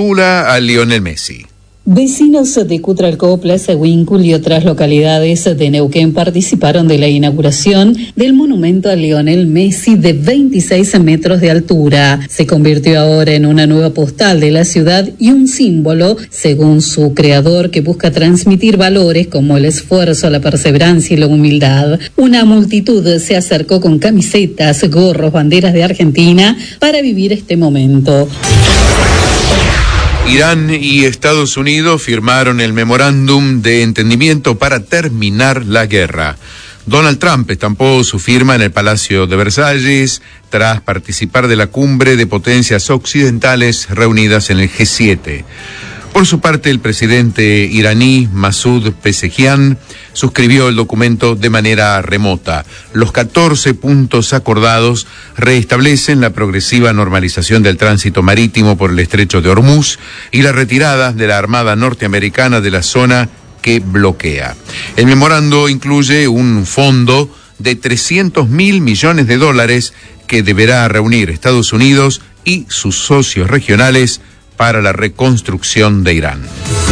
congratula a Lionel Messi. Vecinos de Cutralcó, Plaza Huíncul y otras localidades de Neuquén participaron de la inauguración del monumento a Lionel Messi de 26 metros de altura. Se convirtió ahora en una nueva postal de la ciudad y un símbolo, según su creador, que busca transmitir valores como el esfuerzo, la perseverancia y la humildad. Una multitud se acercó con camisetas, gorros, banderas de Argentina para vivir este momento. Irán y Estados Unidos firmaron el memorándum de entendimiento para terminar la guerra. Donald Trump estampó su firma en el Palacio de Versalles tras participar de la cumbre de potencias occidentales reunidas en el G7. Por su parte, el presidente iraní Masoud Pezeshkian suscribió el documento de manera remota. Los 14 puntos acordados restablecen la progresiva normalización del tránsito marítimo por el estrecho de Hormuz y la retirada de la Armada norteamericana de la zona que bloquea. El memorando incluye un fondo de $300 mil millones que deberá reunir Estados Unidos y sus socios regionales para la reconstrucción de Irán.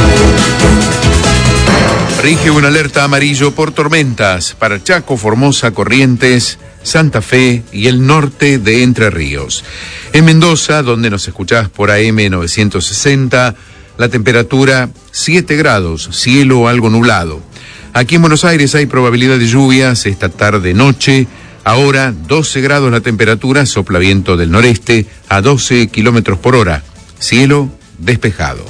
Rige una alerta amarillo por tormentas para Chaco, Formosa, Corrientes, Santa Fe y el norte de Entre Ríos. En Mendoza, donde nos escuchás por AM 960, la temperatura 7 grados, cielo algo nublado. Aquí en Buenos Aires hay probabilidad de lluvias esta tarde-noche. Ahora 12 grados la temperatura, sopla viento del noreste a 12 kilómetros por hora. Cielo despejado.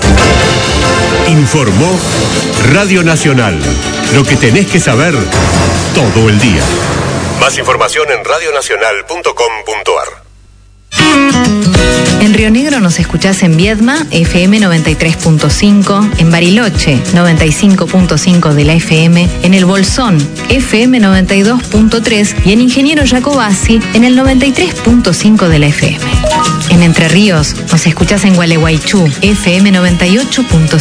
Informó Radio Nacional. Lo que tenés que saber todo el día. Más información en radionacional.com.ar. En Río Negro nos escuchás en Viedma, FM 93.5, en Bariloche, 95.5 de la FM, en El Bolsón, FM 92.3 y en Ingeniero Jacobasi, en el 93.5 de la FM. En Entre Ríos nos escuchás en Gualeguaychú, FM 98.5.